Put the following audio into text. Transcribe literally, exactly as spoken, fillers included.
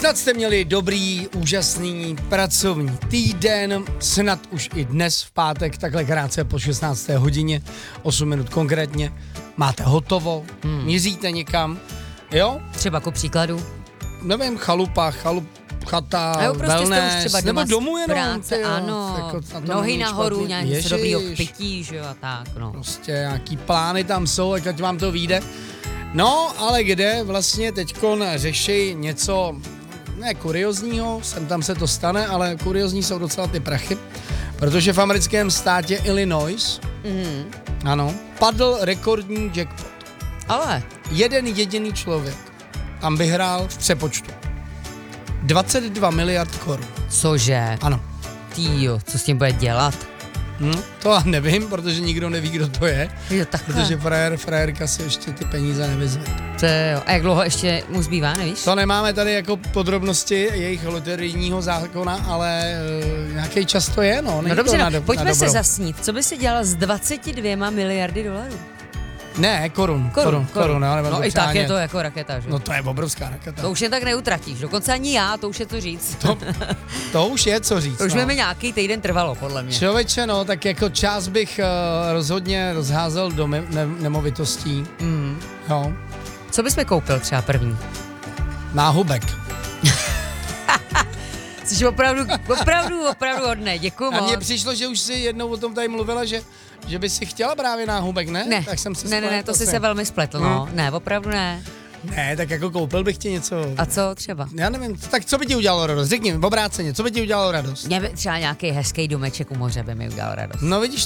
Snad jste měli dobrý, úžasný pracovní týden, snad už i dnes v pátek, takhle krátce po šestnácté hodině, osm minut konkrétně, máte hotovo, hmm. míříte někam, jo? Třeba ku příkladu? Nevím, chalupa, chalup, chata, jo, prostě wellness, třeba nebo domů jenom. práce, tyjo, ano, jako na nohy nahoru, nějaký dobrýho Ježiš. pití, že jo, a tak, no. Prostě nějaký plány tam jsou, ať vám to vyjde. No, ale kde vlastně teďkon řeší něco, ne kuriozního, sem tam se to stane, ale kuriozní jsou docela ty prachy, protože v americkém státě Illinois, Mm. ano, padl rekordní jackpot. Ale. Jeden jediný člověk tam vyhrál v přepočtu dvacet dva miliard korun. Cože? Ano. Týjo, co s tím bude dělat? Hm, to nevím, protože nikdo neví, kdo to je, Jo, takhle. protože frajer, frajerka si ještě ty peníze nevyzve. To jo. A jak dlouho ještě mu zbývá, nevíš? To nemáme tady jako podrobnosti jejich loterijního zákona, ale uh, nějaký čas to je, no. No dobře, to na, no, pojďme na se dobro. zasnít. Co by si dělal s dvaceti dvěma miliardy dolarů? Ne, korun, Korun, korun, korun, korun No i tak je to jako raketa, že? No to je obrovská raketa. To už je tak neutratíš, dokonce ani já, to už je to říct. To, to už je co říct. To už no. by mi nějaký týden trvalo, podle mě. Člověče, no, tak jako čas bych uh, rozhodně rozházel do me- ne- nemovitostí. Mm. Jo. Co bys mi koupil třeba první? Náhubek. Jsi opravdu, opravdu, opravdu hodnej, děkuju A moc. mně přišlo, že už si jednou o tom tady mluvila, že, že by si chtěla právě náhubek, ne? Ne, Tak jsem se ne, ne, ne, to jsi se velmi spletl, no. Ne, opravdu ne. Ne, tak jako koupil bych ti něco. A co třeba? Já nevím, tak co by ti udělalo radost? Řekni mi, v obráceně, co by ti udělalo radost? Mě by třeba nějaký hezký domeček u moře by mi udělal radost. No vidíš,